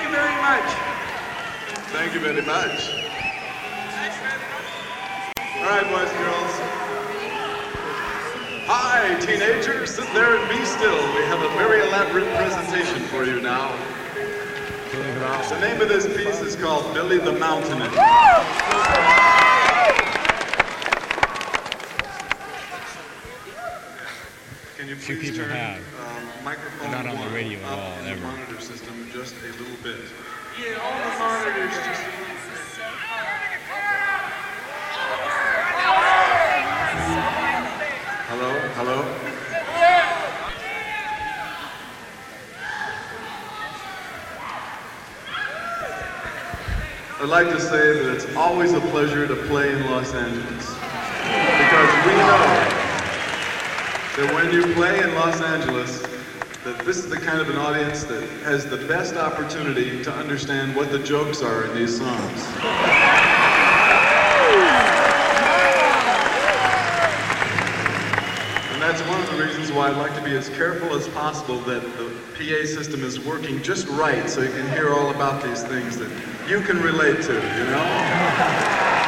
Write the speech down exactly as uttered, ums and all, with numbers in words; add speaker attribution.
Speaker 1: you very much.
Speaker 2: Thank you very much. All right, boys and girls. Hi, teenagers. Sit there and be still. We have a very elaborate presentation for you now. The name of this piece is called Billy the Mountain. Can you
Speaker 3: Few
Speaker 2: please
Speaker 3: people
Speaker 2: turn
Speaker 3: have.
Speaker 2: um, microphone
Speaker 3: Not on the
Speaker 2: one
Speaker 3: radio at
Speaker 2: up
Speaker 3: all,
Speaker 2: in the
Speaker 3: ever.
Speaker 2: monitor system just a little bit?
Speaker 1: Yeah, all the monitors just...
Speaker 2: Hello? Hello? I'd like to say that it's always a pleasure to play in Los Angeles. Because we know that when you play in Los Angeles, that this is the kind of an audience that has the best opportunity to understand what the jokes are in these songs. And that's one of the reasons why I'd like to be as careful as possible that the P A system is working just right so you can hear all about these things that you can relate to, you know?